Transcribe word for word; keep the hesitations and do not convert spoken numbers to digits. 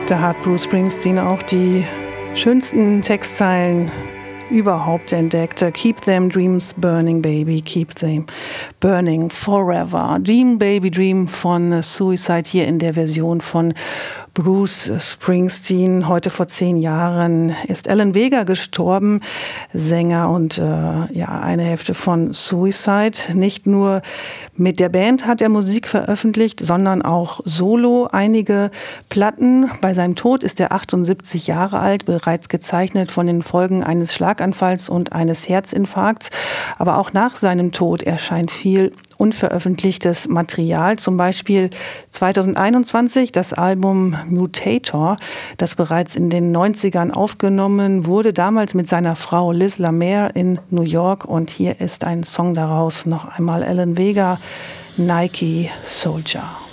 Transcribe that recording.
Da hat Bruce Springsteen auch die schönsten Textzeilen überhaupt entdeckt. Keep them dreams burning, baby, keep them burning forever. Dream, baby, dream von Suicide hier in der Version von Bruce Springsteen. Heute vor zehn Jahren ist Alan Vega gestorben, Sänger und äh, ja, eine Hälfte von Suicide. Nicht nur mit der Band hat er Musik veröffentlicht, sondern auch solo einige Platten. Bei seinem Tod ist er achtundsiebzig Jahre alt, bereits gezeichnet von den Folgen eines Schlaganfalls und eines Herzinfarkts. Aber auch nach seinem Tod erscheint viel unveröffentlichtes Material, zum Beispiel zweitausendeinundzwanzig das Album Mutator, das bereits in den neunzigern aufgenommen wurde, damals mit seiner Frau Liz Lamere in New York. Und hier ist ein Song daraus, noch einmal Alan Vega, Nike Soldier.